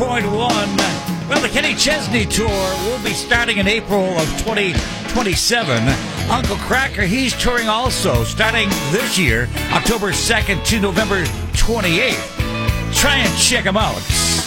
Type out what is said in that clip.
Well, the Kenny Chesney Tour will be starting in April of 2027. Uncle Kracker, he's touring also, starting this year, October 2nd to November 28th. Try and check him out.